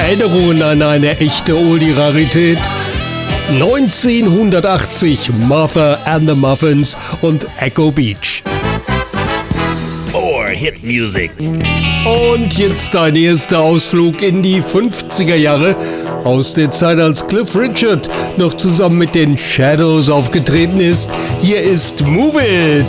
Erinnerungen an eine echte Oldie-Rarität? 1980 Martha and the Muffins und Echo Beach. More hit music. Und jetzt dein erster Ausflug in die 50er Jahre aus der Zeit, als Cliff Richard noch zusammen mit den Shadows aufgetreten ist. Hier ist Move It!